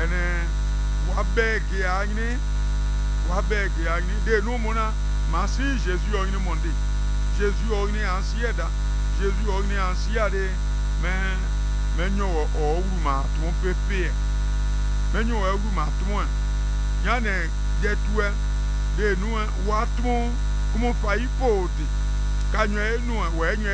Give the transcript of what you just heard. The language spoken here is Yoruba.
ene wa beg agni de no mona ma si Jésus ogni monde Jésus ogni ansieda Jésus ogni ansiade me nyo o wu ma ton pepe me nyo o wu ma ton yane de tuwe de nu wa ton como fa ipode kanyo enu we nyo